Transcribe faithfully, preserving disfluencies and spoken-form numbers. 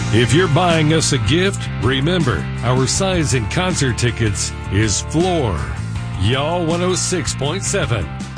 If you're buying us a gift, remember, our size in concert tickets is floor. Y'all one oh six point seven.